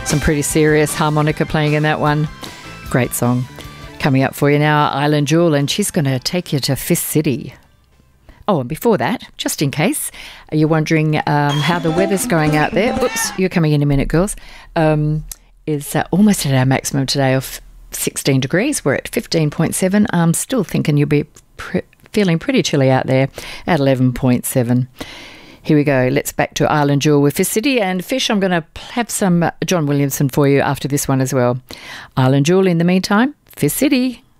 Some pretty serious harmonica playing in that one. Great song. Coming up for you now, Island Jewel, and she's going to take you to Fish City. Oh, and before that, just in case, are you wondering how the weather's going out there? Oops, you're coming in a minute, girls. Is almost at our maximum today of 16 degrees. We're at 15.7. I'm still thinking you'll be feeling pretty chilly out there at 11.7. Here we go. Let's back to Island Jewel with Fish City. And Fish, I'm going to have some John Williamson for you after this one as well. Island Jewel in the meantime, Fish City.